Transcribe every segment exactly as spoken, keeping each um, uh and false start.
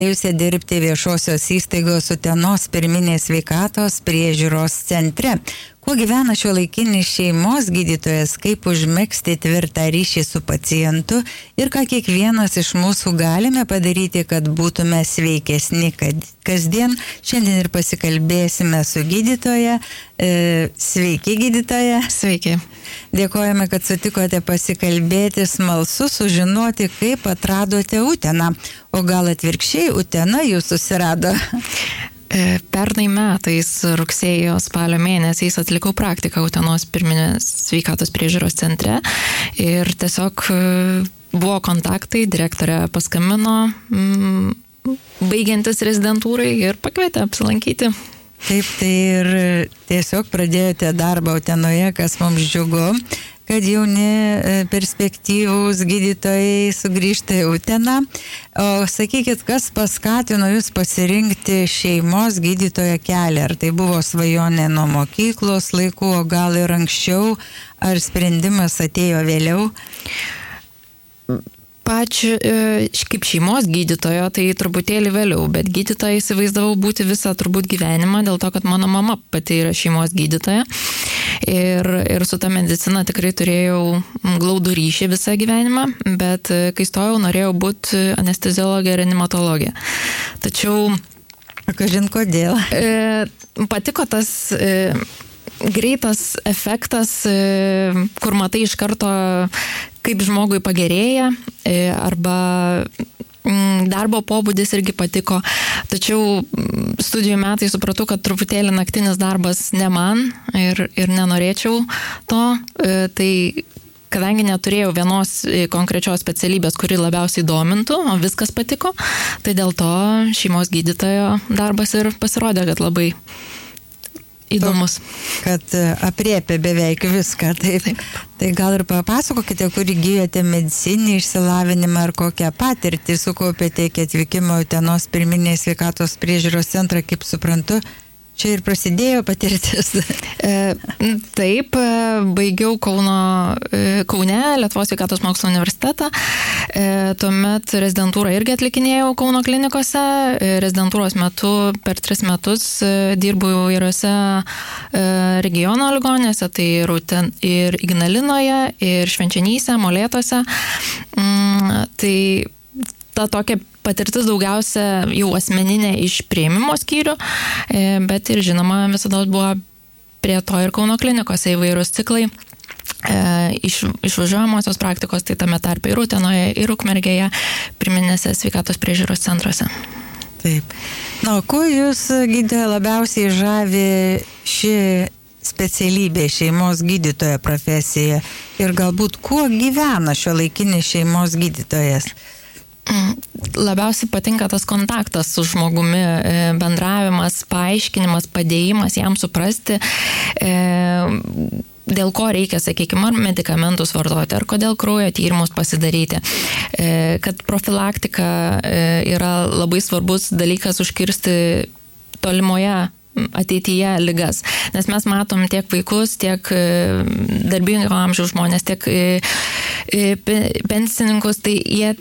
Pradėjusi dirbti viešosios įstaigos Utenos pirminės sveikatos priežiūros centre. Kuo gyvena šiuolaikinis šeimos gydytojas, kaip užmegzti tvirtą ryšį su pacientu ir ką kiekvienas iš mūsų galime padaryti, kad būtume sveikesni kasdien. Šiandien ir pasikalbėsime su gydytoja. E, sveiki, gydytoja. Sveiki. Dėkojame, kad sutikote pasikalbėti, smalsu sužinoti, kaip atradote Uteną. O gal atvirkščiai Utena jūs susirado? Pernai metais rugsėjo spalio mėnesiais atlikau praktiką Utenos pirminės sveikatos priežiūros centre ir tiesiog buvo kontaktai, direktorė paskambino baigiantis rezidentūrai ir pakvietė apsilankyti. Taip, tai ir tiesiog pradėjote darbą Utenoje, kas mums džiugu, kad jauni perspektyvūs gydytojai sugrįžta į Uteną. O sakykit, kas paskatino jūs pasirinkti šeimos gydytojo kelią? Ar tai buvo svajonė nuo mokyklos laikų, o gal ir anksčiau, ar sprendimas atėjo vėliau? Pačiu, kaip šeimos gydytojo, tai truputėlį vėliau, bet gydytoja įsivaizdavau būti visą turbūt gyvenimą, dėl to, kad mano mama pati yra šeimos gydytoja ir, ir su ta medicina tikrai turėjau glaudų ryšį visą gyvenimą, bet kai stojau, norėjau būti anesteziologė, reanimatologė. Tačiau... Kažin kodėl? E, patiko tas... E, greitas efektas, kur matai iš karto, kaip žmogui pagerėja, arba darbo pobūdis irgi patiko. Tačiau studijų metai supratau, kad truputėlį naktinis darbas ne man ir, ir nenorėčiau to. Tai kadangi neturėjau vienos konkrečios specialybės, kuri labiausiai domintų, o viskas patiko, tai dėl to šeimos gydytojo darbas ir pasirodė, kad labai įdomus. Kad apriepia beveik viską. Taip. Taip. Tai gal ir papasakokite, kur įgijote medicinį išsilavinimą ar kokią patirtį sukaupėte iki atvykimo Utenos pirminės sveikatos priežiūros centrą, kaip suprantu. Čia ir prasidėjo patirtis. E, taip, baigiau Kauno, Kaune, Lietuvos sveikatos mokslo universitetą. E, tuomet rezidentūrą irgi atlikinėjau Kauno klinikose. Rezidentūros metu per tris metus dirbau įvairiose regiono ligoninėse, tai ir, Uten, ir Ignalinoje, ir Švenčionyse, Molėtuose. Mm, tai ta tokia patirtis daugiausia jau asmeninė iš priėmimo skyrių, bet ir žinoma visada buvo prie to ir Kauno klinikose įvairūs ciklai. Iš, išvažiuojamosios praktikos, tai tame tarpe ir Utenoje, ir Ukmergėje, pirminėse sveikatos priežiūros centruose. Taip. Na, kuo jūs, gydytoja, labiausiai žavi ši specialybė, šeimos gydytojo profesija ir galbūt kuo gyvena šiuolaikinis šeimos gydytojas? Labiausiai patinka tas kontaktas su žmogumi, bendravimas, paaiškinimas, padėjimas jam suprasti, dėl ko reikia, sakykime, ar medikamentus vartoti, ar kodėl kraujo tyrimus pasidaryti, kad profilaktika yra labai svarbus dalykas užkirsti tolimoje ateityje ligas. Nes mes matom tiek vaikus, tiek darbingo amžiaus žmonės, tiek pensininkus, tai jie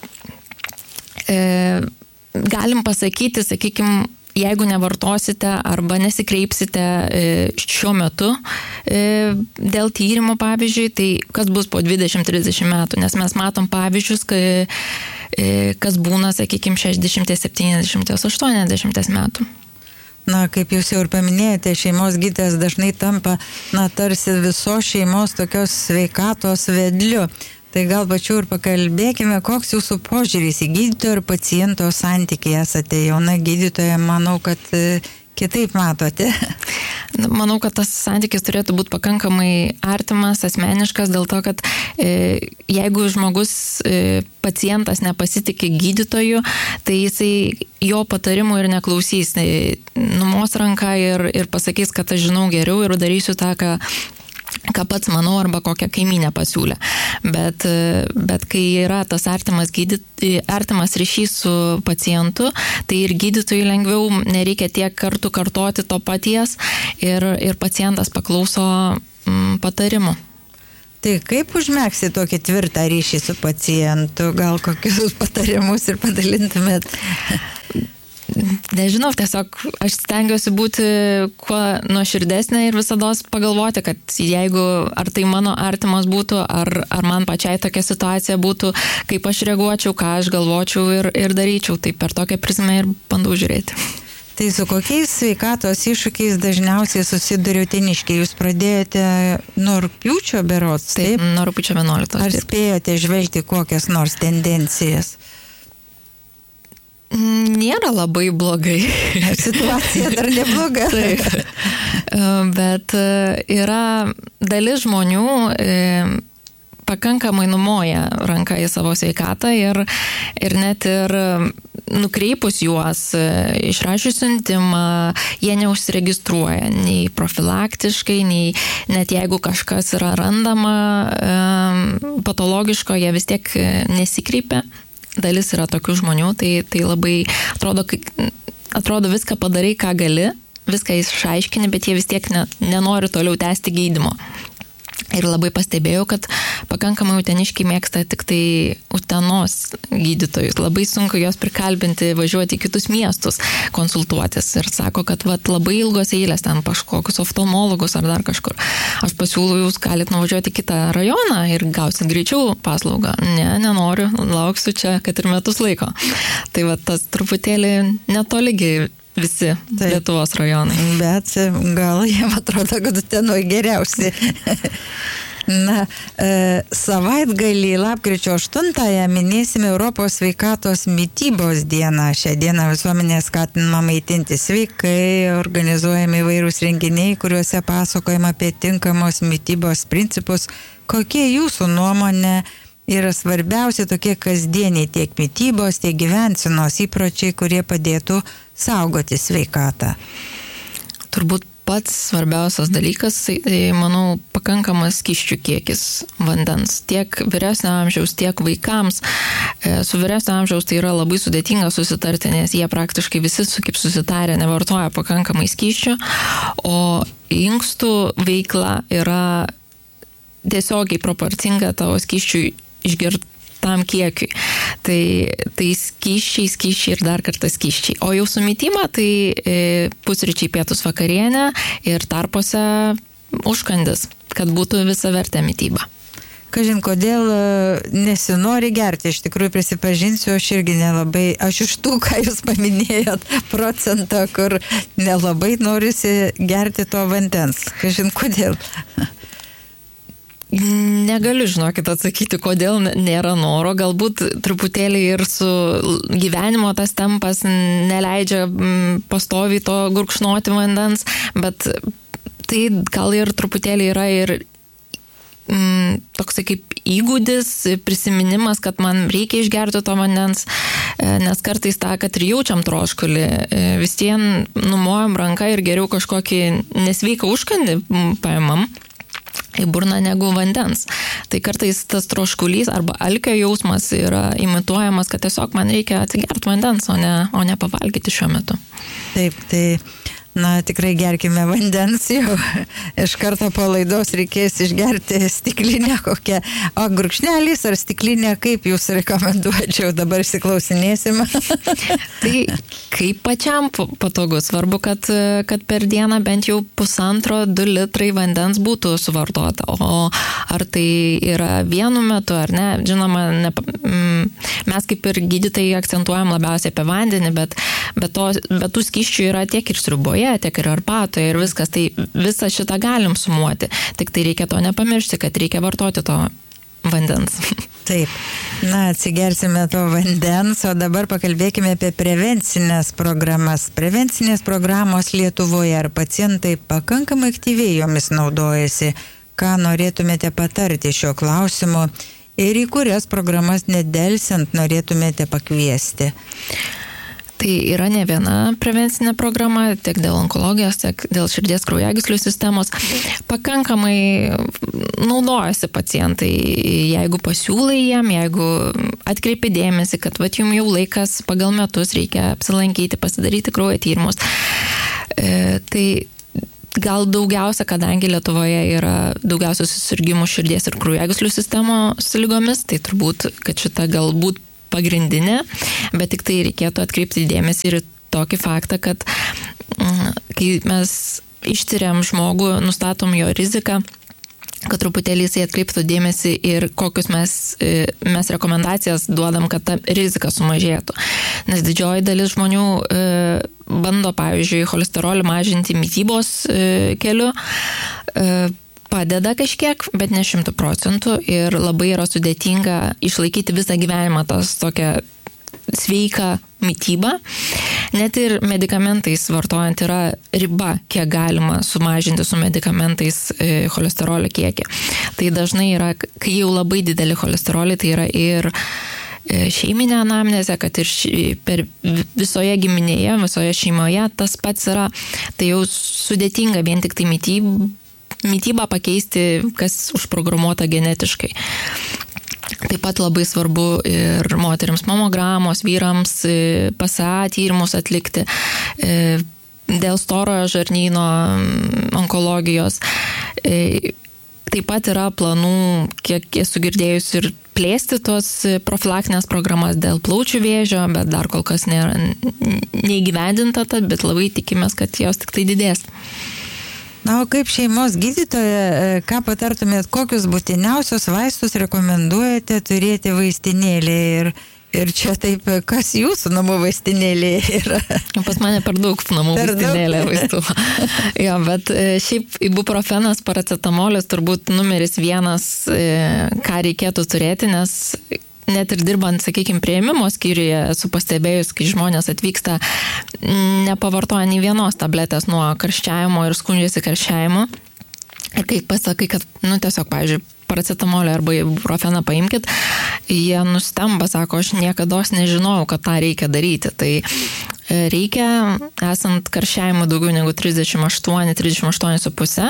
E, galim pasakyti, sakykime, jeigu nevartosite arba nesikreipsite e, šiuo metu e, dėl tyrimų, pavyzdžiui, tai kas bus po dvidešimt trisdešimt metų, nes mes matom pavyzdžius, kai, e, kas būna, sakykime, šešiasdešimt, septyniasdešimt, aštuoniasdešimt metų. Na, kaip jūs jau ir paminėjote, šeimos gydytojas dažnai tampa, na, tarsi visos šeimos tokios sveikatos vedliu. Tai gal pačiu ir pakalbėkime, koks jūsų požiūris į gydytojo ir paciento santykiai. Esate jauna gydytoja, manau, kad kitaip matote. Manau, kad tas santykis turėtų būti pakankamai artimas, asmeniškas, dėl to, kad e, jeigu žmogus, e, pacientas nepasitikė gydytoju, tai jisai jo patarimų ir neklausys. Tai numos ranką ir, ir pasakys, kad aš žinau geriau ir darysiu tą, ką ką pats manau, arba kokią kaimynę pasiūlė. Bet, bet kai yra tas artimas, gydyt, artimas ryšys su pacientu, tai ir gydytojui lengviau, nereikia tiek kartų kartoti to paties ir, ir pacientas paklauso mm, patarimų. Tai kaip užmegsi tokį tvirtą ryšį su pacientu? Gal kokius patarimus ir padalintumėt? Nežinau, tiesiog aš stengiuosi būti kuo nuoširdesnė ir visada pagalvoti, kad jeigu ar tai mano artimas būtų, ar, ar man pačiai tokia situacija būtų, kaip aš reaguočiau, ką aš galvočiau ir, ir daryčiau. Tai per tokią prizmę ir bandau žiūrėti. Tai su kokiais sveikatos iššūkiais dažniausiai susiduria uteniškiai? Jūs pradėjote nuo rugpjūčio berods, taip? Taip, nuo rugpjūčio vienuoliktos. Ar spėjote žvelgti kokias nors tendencijas? Nėra labai blogai. Situacija dar nebloga. Taip. Bet yra dalis žmonių pakankamai numoja ranką į savo sveikatą ir, ir net ir nukreipus juos, išrašius siuntimą, jie neužsiregistruoja nei profilaktiškai, nei net jeigu kažkas yra randama patologiško, jie vis tiek nesikreipia. Dalis yra tokių žmonių, tai, tai labai atrodo, atrodo viską padarai, ką gali, viską išaiškini, bet jie vis tiek ne, nenori toliau tęsti gydymo. Ir labai pastebėjau, kad pakankamai uteniškiai mėgsta tik tai Utenos gydytojus. Labai sunku jos prikalbinti važiuoti į kitus miestus konsultuotis. Ir sako, kad vat, labai ilgos eilės ten kažkokius oftalmologus ar dar kažkur. Aš pasiūlau, jūs galite nuvažiuoti į kitą rajoną ir gausit greičiau paslaugą. Ne, nenoriu, lauksiu čia, kad ir metus laiko. Tai vat, tas truputėlį netolygiai visi Taip. Lietuvos rajonai. Bet gal jiem atrodo, kad Utenoj geriausi. Na, e, savaitgalį lapkričio aštuntąją minėsime Europos sveikatos mitybos dieną. Šią dieną visuomenė skatinama maitinti sveikai, organizuojami įvairūs renginiai, kuriuose pasakojama apie tinkamos mitybos principus. Kokie jūsų nuomonė yra svarbiausi tokie kasdieniai tiek mitybos, tiek gyvensenos įpročiai, kurie padėtų saugoti sveikatą? Turbūt pats svarbiausias dalykas, manau, pakankamas skysčių kiekis vandens. Tiek vyresnio amžiaus, tiek vaikams. Su vyresnio amžiaus tai yra labai sudėtinga susitarti, nes jie praktiškai visi, kaip susitarę, nevartoja pakankamai skysčių, o inkstų veikla yra tiesiogiai proporcinga tavo skysčių išgertam kiekiui. Tai, tai skysčiai, skysčiai ir dar kartą skysčiai. O jau su mityba tai e, pusryčiai, pietus, vakarienė ir tarpuose užkandis, kad būtų visa vertė mityba. Kažin, kodėl nesinori gerti, iš tikrųjų prisipažinsiu, aš irgi nelabai, aš iš tų, ką jūs paminėjot, procentą, kur nelabai norisi gerti to vandens. Kažin, kodėl? Negaliu, žinokit, atsakyti, kodėl nėra noro. Galbūt truputėlį ir su gyvenimo tas tempas neleidžia pastoviai to gurkšnoti vandens, bet tai gal ir truputėlį yra ir mm, toksai kaip įgūdis, prisiminimas, kad man reikia išgerti to vandens, nes kartais tą, kad ir jaučiam troškulį, vis vien numojam ranką ir geriau kažkokį nesveiką užkandį paimam į burną negu vandens. Tai kartais tas troškulys arba alkio jausmas yra imituojamas, kad tiesiog man reikia atsigerti vandens, o ne, o ne pavalgyti šiuo metu. Taip, tai na, tikrai gerkime vandens, jau iš karto po laidos reikės išgerti stiklinę kokią. O gurkšnelis ar stiklinę, kaip jūs rekomenduočiau, dabar įsiklausinėsim? Tai kaip pačiam patogu, svarbu, kad, kad per dieną bent jau pusantro, du litrai vandens būtų suvartota. O ar tai yra vienu metu ar ne, žinoma, ne, mes kaip ir gydytojai akcentuojam labiausiai apie vandenį, bet, bet, to, bet tų skysčių yra tiek ir sriuboje, tiek ir arbatoje ir viskas, tai visą šitą galim sumuoti. Tik tai reikia to nepamiršti, kad reikia vartoti to vandens. Taip, na, atsigersime to vandens, o dabar pakalbėkime apie prevencinės programas. Prevencinės programos Lietuvoje, ar pacientai pakankamai aktyviai jomis naudojasi? Ką norėtumėte patarti šiuo klausimu ir į kurias programas nedelsiant norėtumėte pakviesti? Tai yra ne viena prevencinė programa, tiek dėl onkologijos, tiek dėl širdies kraujagyslių sistemos. Pakankamai naudojasi pacientai, jeigu pasiūlai jiem, jeigu atkreipi dėmesį, kad vat jums jau laikas pagal metus reikia apsilankyti, pasidaryti kraujo tyrimus. E, tai gal daugiausia, kadangi Lietuvoje yra daugiausia susirgymų širdies ir kraujagyslių sistemos lygomis, tai turbūt, kad šita galbūt pagrindinė, bet tik tai reikėtų atkreipti dėmesį ir tokį faktą, kad kai mes ištiriam žmogų, nustatom jo riziką, kad truputėlį jisai atkreiptų dėmesį ir kokius mes, mes rekomendacijas duodam, kad ta rizika sumažėtų. Nes didžioji dalis žmonių e, bando, pavyzdžiui, cholesterolį mažinti mitybos e, keliu, e, padeda kažkiek, bet ne šimtų procentų ir labai yra sudėtinga išlaikyti visą gyvenimą tas tokią sveiką mitybą. Net ir medikamentais vartojant yra riba, kiek galima sumažinti su medikamentais e, cholesterolio kiekį. Tai dažnai yra, kai jau labai didelį cholesterolį, tai yra ir e, šeiminė anamnezė, kad ir ši, per visoje giminėje, visoje šeimoje tas pats yra. Tai jau sudėtinga vien tik tai mitybą, mitybą pakeisti, kas užprogramuota genetiškai. Taip pat labai svarbu ir moteriams mamogramos, vyrams P S A tyrimus atlikti dėl storojo žarnyno onkologijos. Taip pat yra planų, kiek esu girdėjus, ir plėsti tos profilaktinės programas dėl plaučių vėžio, bet dar kol kas nėra neįgyvendinta, bet labai tikimės, kad jos tik tai didės. Na, o kaip šeimos gydytoja, ką patartumėt, kokius būtiniausius vaistus rekomenduojate turėti vaistinėlėje ir, ir čia taip, kas jūsų namų vaistinėlėje yra? Pas mane per daug namų per vaistinėlėje vaistų. Jo, bet šiaip ibuprofenas, paracetamolis turbūt numeris vienas, ką reikėtų turėti, nes net ir dirbant, sakykime, priėmimo skyriuje, esu pastebėjus, kai žmonės atvyksta, nepavartoja nei vienos tabletės nuo karščiavimo ir skundžiasi karščiavimu. Ir kai pasakai, kad, nu, tiesiog, pavyzdžiui, paracetamolį arba ibuprofeną paimkit, jie nustemba, sako, aš niekados nežinojau, kad tą reikia daryti. Tai reikia, esant karščiavimui daugiau negu trisdešimt aštuoni trisdešimt aštuoni su puse,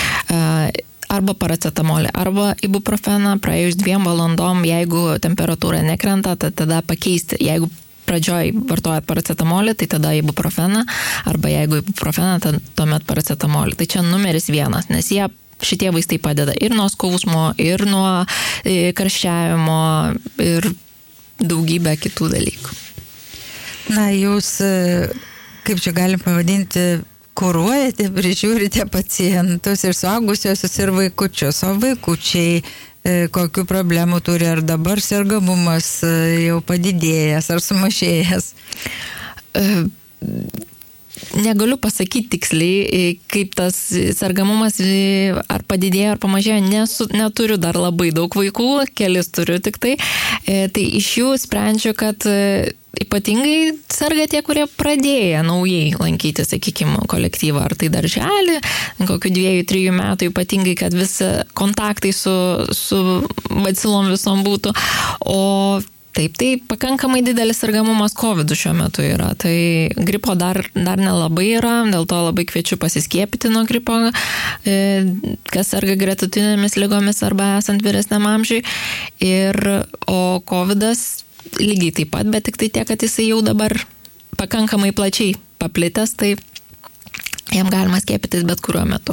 arba paracetamolį, arba ibuprofeną praėjus dviem valandom, jeigu temperatūra nekrenta, tai tada pakeisti. Jeigu pradžioj vartojat paracetamolį, tai tada ibuprofeną, arba jeigu ibuprofeną, tai tuomet paracetamolį. Tai čia numeris vienas, nes jie, šitie vaistai padeda ir nuo skausmo, ir nuo karščiavimo, ir daugybę kitų dalykų. Na, jūs, kaip čia galim pavadinti, kuruojate, prižiūrite pacientus ir suaugusiosius ir vaikučius, o vaikučiai kokių problemų turi, ar dabar sergamumas jau padidėjęs ar sumažėjęs? Negaliu pasakyti tiksliai, kaip tas sergamumas ar padidėjo ar pamažėjo, nesu, neturiu dar labai daug vaikų, kelis turiu tik tai. Tai iš jų sprendžiu, kad ypatingai serga tie, kurie pradėjo naujai lankyti, sakykime, kolektyvą, ar tai darželį, kokių dviejų, trijų metų, ypatingai, kad visi kontaktai su, su bacilom visom būtų. O taip, tai pakankamai didelis sergamumas COVID šiuo metu yra. Tai gripo dar, dar nelabai yra, dėl to labai kviečiu pasiskiepyti nuo gripo, kas serga gretutinėmis lygomis arba esant vyresniam amžiui. Ir, o COVIDas lygiai taip pat, bet tik tai tiek, kad jisai jau dabar pakankamai plačiai paplitęs, tai jam galima skiepytis bet kuriuo metu.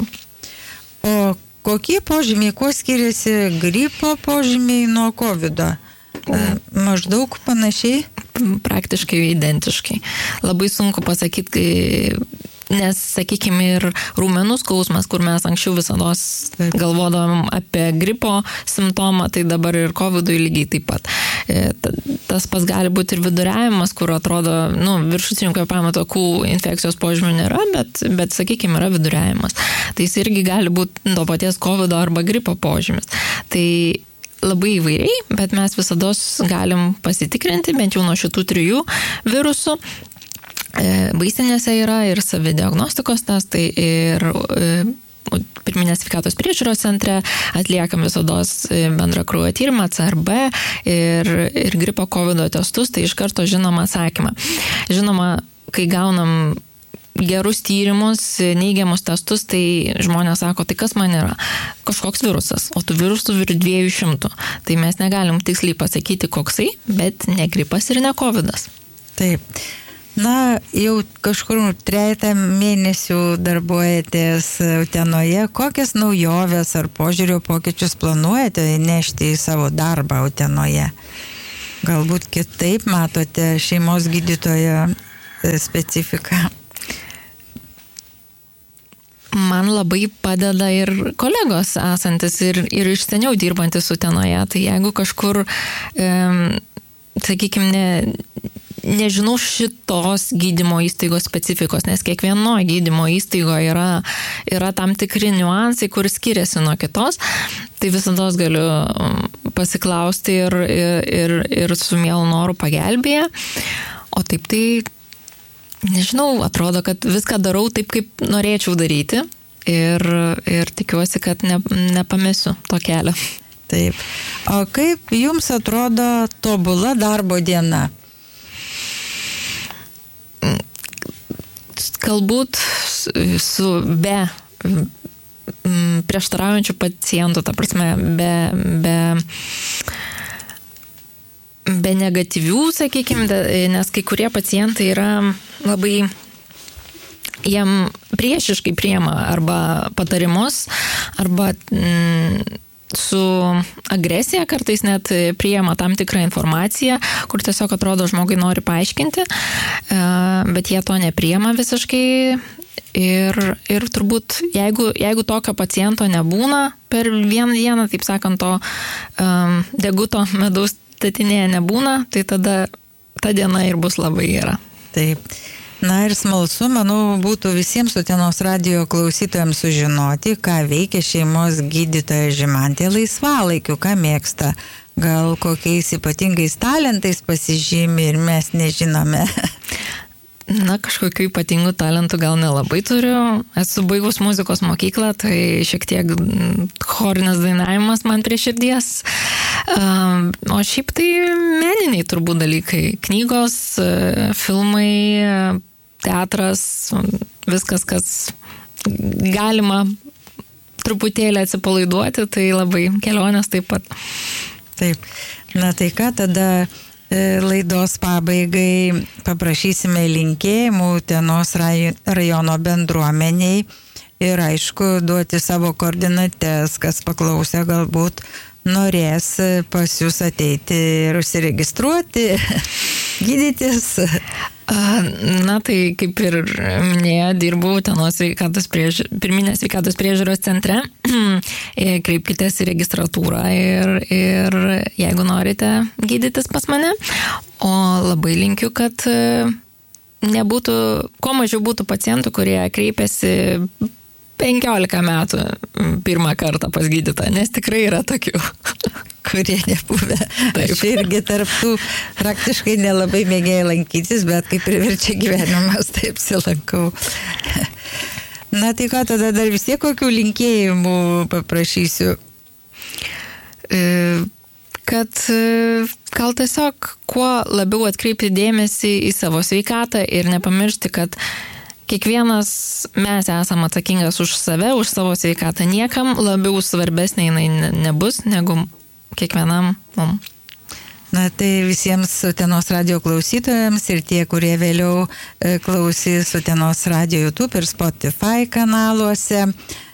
O kokie požymiai, kuo skiriasi gripo požymiai nuo COVIDo? Maždaug panašiai? Praktiškai identiškai. Labai sunku pasakyti, nes, sakykime, ir raumenų skausmas, kur mes anksčiau visados galvodavom apie gripo simptomą, tai dabar ir COVIDui lygiai taip pat. Tas pas gali būti ir viduriavimas, kur atrodo, nu, viršutinių kvėpavimo takų infekcijos požymių nėra, bet, bet, sakykime, yra viduriavimas. Tai jis irgi gali būti to paties COVIDo arba gripo požymis. Tai labai įvairiai, bet mes visados galim pasitikrinti, bent jau nuo šitų trijų virusų. Vaistinėse yra ir savidiagnostikos testai, ir pirminės sveikatos priežiūros centre atliekam visados bendrą kraujo tyrimą, C R B ir, ir gripo COVIDo testus, tai iš karto žinoma atsakymą. Žinoma, kai gaunam gerus tyrimus, neigiamus testus, tai žmonės sako, tai kas man yra? Kažkoks virusas, o tų virusų virš dviejų šimtų. Tai mes negalim tiksliai pasakyti koksai, bet ne gripas ir ne COVIDas. Taip. Na, jau kažkur trejata mėnesių darbuojatės Utenoje. Kokias naujoves ar požiūrio pokyčius planuojate nešti į savo darbą Utenoje? Galbūt kitaip matote šeimos gydytojo specifiką? Man labai padeda ir kolegos esantis ir, ir iš seniau dirbantis Utenoje. Tai jeigu kažkur, e, sakykime, ne, nežinau šitos gydymo įstaigos specifikos, nes kiekvienoje gydymo įstaigoje yra, yra tam tikri niuansai, kur skiriasi nuo kitos, tai visada galiu pasiklausti ir, ir, ir su mielu noru pagelbėję. O taip tai nežinau, atrodo, kad viską darau taip, kaip norėčiau daryti ir, ir tikiuosi, kad ne, nepamesiu to kelio. Taip. O kaip jums atrodo tobula darbo diena? Galbūt su be prieštaraujančių pacientų, ta prasme, be, be be negatyvių, sakykime, nes kai kurie pacientai yra labai, jiem priešiškai priema arba patarimus, arba mm, su agresija kartais net priema tam tikrą informaciją, kur tiesiog atrodo žmogai nori paaiškinti, bet jie to nepriema visiškai. Ir, ir turbūt, jeigu, jeigu tokio paciento nebūna per vieną dieną, taip sakant, to um, deguto medaus statinėje nebūna, tai tada ta diena ir bus labai gera. Taip. Na ir smalsu, manau, būtų visiems Utenos radijo klausytojams sužinoti, ką veikia šeimos gydytoja Žymantė laisvalaikiu, ką mėgsta. Gal kokiais ypatingais talentais pasižymi ir mes nežinome. Na, kažkokių ypatingų talentų gal nelabai turiu. Esu baigus muzikos mokyklą, tai šiek tiek chorinis dainavimas man prie širdies. O šiaip tai meniniai turbūt dalykai. Knygos, filmai, teatras, viskas, kas galima truputėlį atsipalaiduoti, tai labai kelionės taip pat. Taip. Na tai ką, tada laidos pabaigai paprašysime linkėjimų Utenos rajono bendruomeniai ir aišku duoti savo koordinates, kas paklausė, galbūt norės pas jūs ateiti ir užsiregistruoti, gydytis. Na tai kaip ir minėjo, dirbu Utenos sveikatos priež... pirminės sveikatos priežiūros centre. Kreipkitės į registratūrą ir, ir jeigu norite gydytis pas mane. O labai linkiu, kad nebūtų, kuo mažiau būtų pacientų, kurie kreipiasi penkiolika metų pirmą kartą pas gydytoją, nes tikrai yra tokių, kurie nebuvę. Aš irgi tarptų praktiškai nelabai mėgėjai lankytis, bet kaip priverčia gyvenimas, taip silankau. Na tai ką, tada dar vis tiek kokių linkėjimų paprašysiu? Kad gal tiesiog kuo labiau atkreipti dėmesį į savo sveikatą ir nepamiršti, kad kiekvienas mes esame atsakingas už save, už savo sveikatą. Niekam labiau svarbesnė jinai nebus negu kiekvienam mums. Na tai visiems Utenos radijo klausytojams ir tie, kurie vėliau klausys Utenos radijo YouTube ir Spotify kanaluose,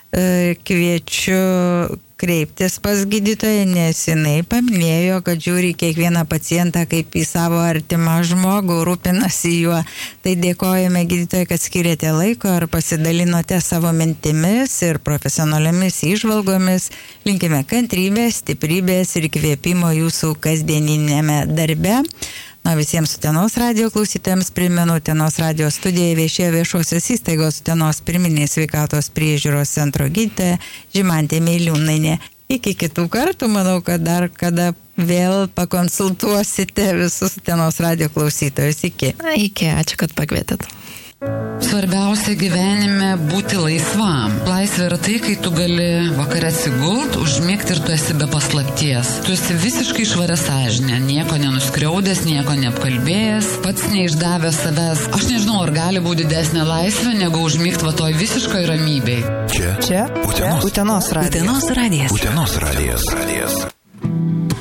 kviečiu kreiptis pas gydytoją, nes jinai paminėjo, kad žiūri kiekvieną pacientą kaip į savo artimą žmogų, rūpinasi juo. Tai dėkojame gydytojai, kad skiriate laiko ir pasidalinote savo mintimis ir profesionaliomis įžvalgomis. Linkime kantrybės, stiprybės ir kvėpimo jūsų kasdieninėme darbe. Na, visiems Utenos radijo klausytojams primenu, Utenos radijo studijoje viešėjo viešosios įstaigos Utenos pirminės sveikatos priežiūros centro gydytoja Žymantė Meiliūnainė. Iki kitų kartų, manau, kad dar kada vėl pakonsultuosite visus Utenos radijo klausytojus. Iki. Na, iki, ačiū, kad pakvietėt. Svarbiausia gyvenime būti laisvam. Laisvė yra tai, kai tu gali vakare atsigult, užmigti ir tu esi be paslapties. Tu esi visiškai švaria sąžinė, nieko nenuskriaudęs, nieko neapkalbėjęs, pats neišdavęs savęs. Aš nežinau, ar gali būti didesnė laisvė, negu užmigti va toj visiškai ramybei. Čia, čia, Utenos, Utenos radijas. Utenos radijas. Utenos radijas.